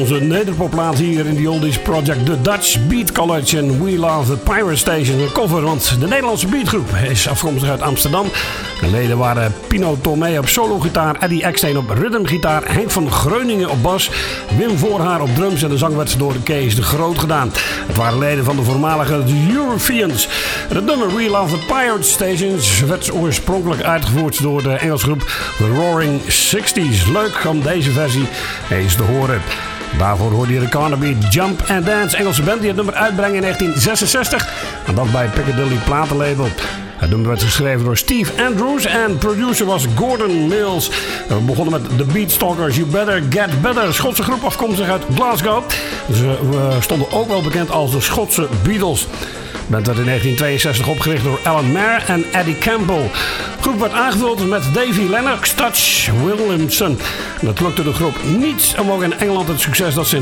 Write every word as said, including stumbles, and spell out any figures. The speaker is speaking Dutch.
Onze nederpopplaat hier in The Oldies Project, The Dutch Beat College en We Love the Pirate Station. Een cover, want de Nederlandse beatgroep is afkomstig uit Amsterdam. De leden waren Pino Tomé op solo-gitaar, Eddie Eckstein op rhythmgitaar, Henk van Greuningen op bas, Wim Voorhaar op drums en de zang werd door Kees de Groot gedaan. Het waren leden van de voormalige Europeans. Het nummer We Love the Pirate Stations werd oorspronkelijk uitgevoerd door de Engelse groep The Roaring Sixties. Leuk om deze versie eens te horen. Daarvoor hoorde je de Carnaby Jump and Dance, Engelse band die het nummer uitbrengen in negentien zesenzestig. En dat bij Piccadilly platenlabel. Het nummer werd geschreven door Steve Andrews en producer was Gordon Mills. We begonnen met The Beatstalkers, You Better Get Better. Schotse groep afkomstig uit Glasgow. Ze stonden ook wel bekend als de Schotse Beatles. De band werd in negentien tweeënzestig opgericht door Alan Mayer en Eddie Campbell. De groep werd aangevuld met Davy Lennox, Touch Williamson. Dat lukte de groep niet om ook in Engeland het succes dat ze in